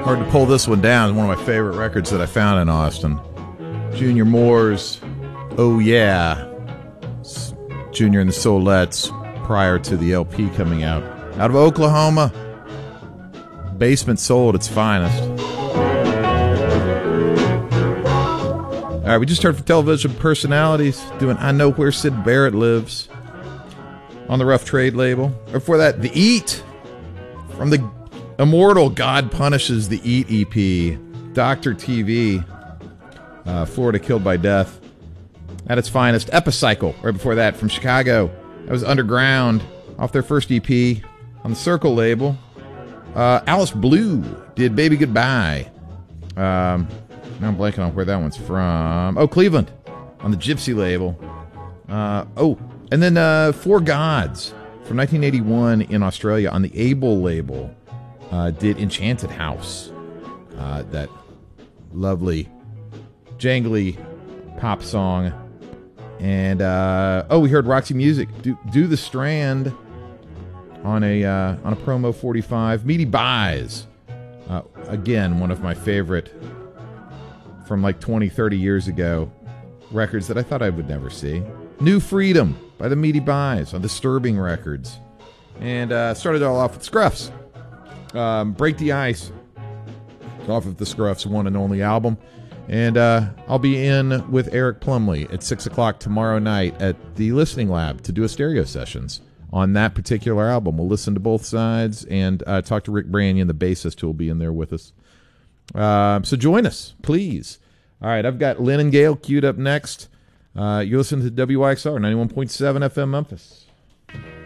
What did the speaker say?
Hard to pull this one down. It's one of my favorite records that I found in Austin. Junior Moore's Oh Yeah. Junior and the Soulettes prior to the LP coming out. Out of Oklahoma. Basement soul at its finest. All right, we just heard from television personalities doing I Know Where Sid Barrett Lives on the Rough Trade label. Or before that, The Eat from the immortal God Punishes the Eat EP. Dr. TV, Florida Killed by Death at its finest. Epicycle, right before that, from Chicago. That was Underground off their first EP on the Circle label. Alice Blue did Baby Goodbye. Now I'm blanking on where that one's from. Oh, Cleveland on the Gypsy label. And then Four Gods from 1981 in Australia on the Able label did Enchanted House. That lovely, jangly pop song. And, we heard Roxy Music do The Strand on a promo 45. Meaty Buys. Again, one of my favorite from like 20, 30 years ago records that I thought I would never see. New Freedom by the Meaty Buys on Disturbing Records. And started it all off with Scruffs. Break the Ice off of the Scruffs' one and only album. And I'll be in with Eric Plumley at 6 o'clock tomorrow night at the Listening Lab to do a stereo sessions on that particular album. We'll listen to both sides and talk to Rick Branyan, the bassist, who will be in there with us. So join us, please. All right, I've got Lynn and Gale queued up next. You're listening to WYXR 91.7 FM Memphis.